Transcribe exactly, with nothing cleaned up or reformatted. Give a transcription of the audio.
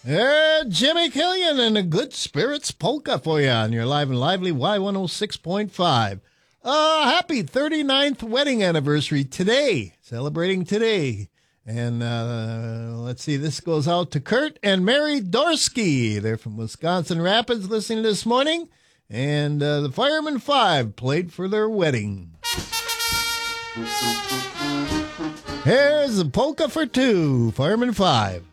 Uh, Jimmy Killian and a Good Spirits Polka for you on your live and lively Y one oh six point five. Uh, happy thirty-ninth wedding anniversary today. Celebrating today. And uh, let's see, this goes out to Kurt and Mary Dorsky. They're from Wisconsin Rapids listening this morning. And uh, the Fireman Five played for their wedding. Here's a polka for two, Fireman Five.